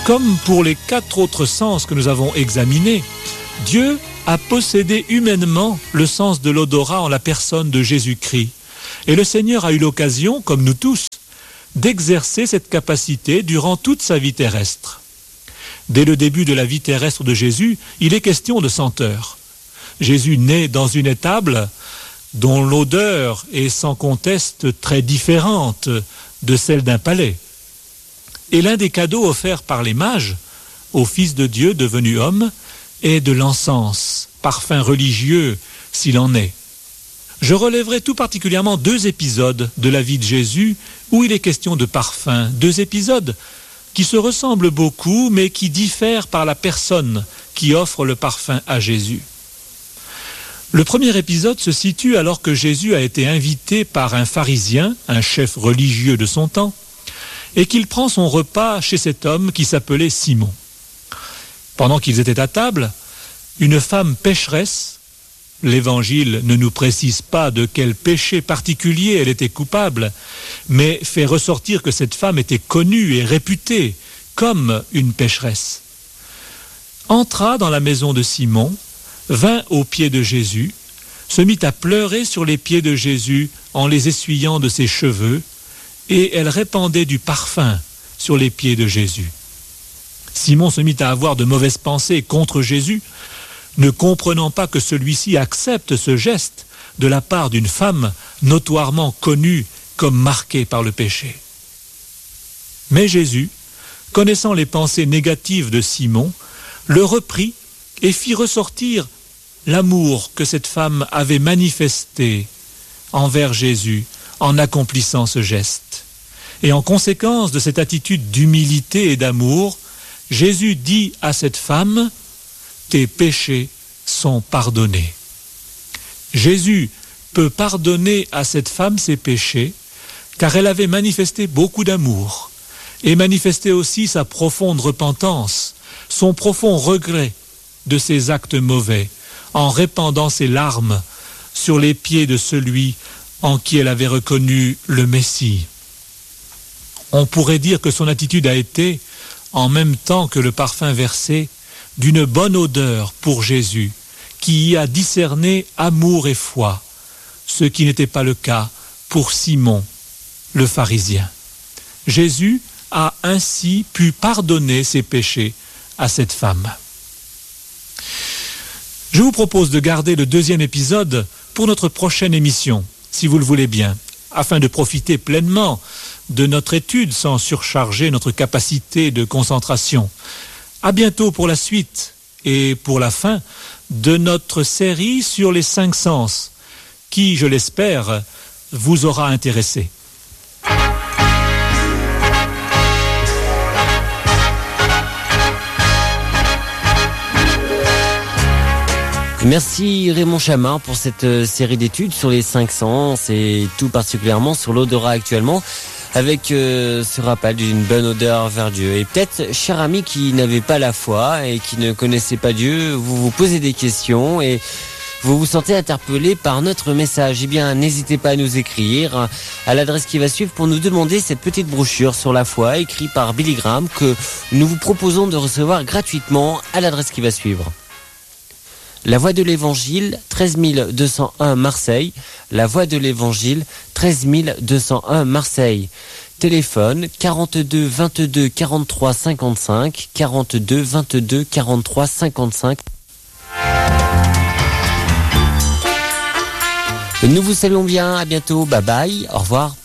Comme pour les 4 autres sens que nous avons examinés, Dieu a possédé humainement le sens de l'odorat en la personne de Jésus-Christ. Et le Seigneur a eu l'occasion, comme nous tous, d'exercer cette capacité durant toute sa vie terrestre. Dès le début de la vie terrestre de Jésus, il est question de senteur. Jésus naît dans une étable dont l'odeur est sans conteste très différente de celle d'un palais. Et l'un des cadeaux offerts par les mages au Fils de Dieu devenu homme est de l'encens, parfum religieux s'il en est. Je relèverai tout particulièrement 2 épisodes de la vie de Jésus où il est question de parfum. 2 épisodes qui se ressemblent beaucoup mais qui diffèrent par la personne qui offre le parfum à Jésus. Le premier épisode se situe alors que Jésus a été invité par un pharisien, un chef religieux de son temps, et qu'il prend son repas chez cet homme qui s'appelait Simon. Pendant qu'ils étaient à table, une femme pécheresse, l'Évangile ne nous précise pas de quel péché particulier elle était coupable, mais fait ressortir que cette femme était connue et réputée comme une pécheresse, entra dans la maison de Simon, vint aux pieds de Jésus, se mit à pleurer sur les pieds de Jésus en les essuyant de ses cheveux, et elle répandait du parfum sur les pieds de Jésus. Simon se mit à avoir de mauvaises pensées contre Jésus, ne comprenant pas que celui-ci accepte ce geste de la part d'une femme notoirement connue comme marquée par le péché. Mais Jésus, connaissant les pensées négatives de Simon, le reprit et fit ressortir l'amour que cette femme avait manifesté envers Jésus en accomplissant ce geste. Et en conséquence de cette attitude d'humilité et d'amour, Jésus dit à cette femme, « Tes péchés sont pardonnés ». Jésus peut pardonner à cette femme ses péchés, car elle avait manifesté beaucoup d'amour, et manifesté aussi sa profonde repentance, son profond regret de ses actes mauvais, en répandant ses larmes sur les pieds de celui en qui elle avait reconnu le Messie. On pourrait dire que son attitude a été, en même temps que le parfum versé, d'une bonne odeur pour Jésus, qui y a discerné amour et foi, ce qui n'était pas le cas pour Simon, le pharisien. Jésus a ainsi pu pardonner ses péchés à cette femme. Je vous propose de garder le 2e épisode pour notre prochaine émission, si vous le voulez bien, afin de profiter pleinement de notre étude sans surcharger notre capacité de concentration. À bientôt pour la suite et pour la fin de notre série sur les 5 sens, qui, je l'espère, vous aura intéressé. Merci Raymond Chamin pour cette série d'études sur les 5 sens et tout particulièrement sur l'odorat actuellement, avec ce rappel d'une bonne odeur vers Dieu. Et peut-être, chers amis qui n'avaient pas la foi et qui ne connaissaient pas Dieu, vous vous posez des questions et vous vous sentez interpellé par notre message. Eh bien, n'hésitez pas à nous écrire à l'adresse qui va suivre pour nous demander cette petite brochure sur la foi écrite par Billy Graham que nous vous proposons de recevoir gratuitement à l'adresse qui va suivre. La Voix de l'Évangile, 13 201 Marseille. La Voix de l'Évangile, 13 201 Marseille. Téléphone 42 22 43 55, 42 22 43 55. Nous vous saluons bien, à bientôt, bye bye, au revoir.